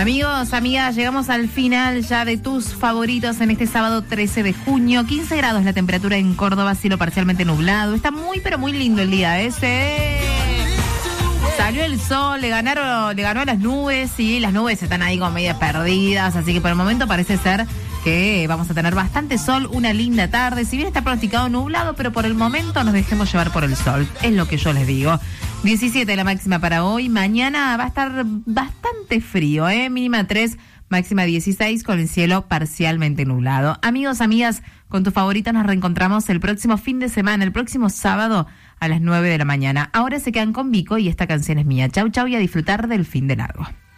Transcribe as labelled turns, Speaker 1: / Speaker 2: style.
Speaker 1: Amigos, amigas, llegamos al final ya de tus favoritos en este sábado 13 de junio. 15 grados la temperatura en Córdoba, cielo parcialmente nublado. Está muy, pero muy lindo el día ese. Salió el sol, le ganó a las nubes y las nubes están ahí como medio perdidas, así que por el momento parece ser que vamos a tener bastante sol, una linda tarde. Si bien está pronosticado nublado, pero por el momento nos dejemos llevar por el sol, es lo que yo les digo. 17 la máxima para hoy, mañana va a estar bastante frío, mínima 3, máxima 16 con el cielo parcialmente nublado. Amigos, amigas, con tus favoritos nos reencontramos el próximo fin de semana, el próximo sábado a las 9 de la mañana. Ahora se quedan con Vico y esta canción es mía. Chau, chau y a disfrutar del fin de largo.